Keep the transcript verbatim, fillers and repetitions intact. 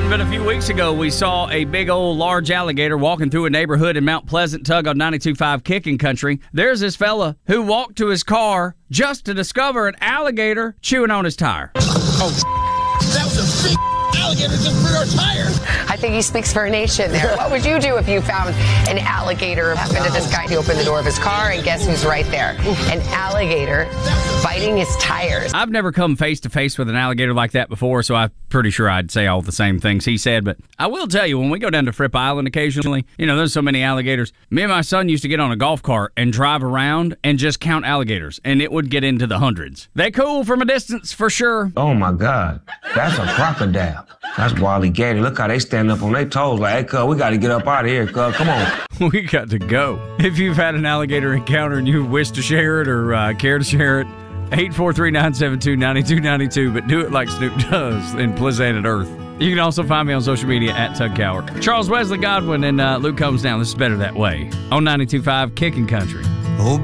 But a few weeks ago, we saw a big old large alligator walking through a neighborhood in Mount Pleasant. Tug on ninety-two point five Kicking Country. There's this fella who walked to his car just to discover an alligator chewing on his tire. Oh, that was a big alligator just through our tire. I think he speaks for a nation there. What would you do if you found an alligator? Happened to this guy to open the door of his car, and guess who's right there? An alligator biting his tires. I've never come face to face with an alligator like that before, so I'm pretty sure I'd say all the same things he said. But I will tell you, when we go down to Fripp Island occasionally, you know, there's so many alligators. Me and my son used to get on a golf cart and drive around and just count alligators, and it would get into the hundreds. They cool from a distance for sure. Oh my God, that's a crocodile. That's Wally Gator. Look how they stand up on their toes like, hey, cuz, we got to get up out of here, cuz. Come on. We got to go. If you've had an alligator encounter and you wish to share it or uh, care to share it, eight four three, nine seven two, nine two nine two, but do it like Snoop does in Planet Earth. You can also find me on social media at Tug Coward. Charles Wesley Godwin and uh, Luke Combs Down. This is Better That Way on ninety-two point five Kicking Country.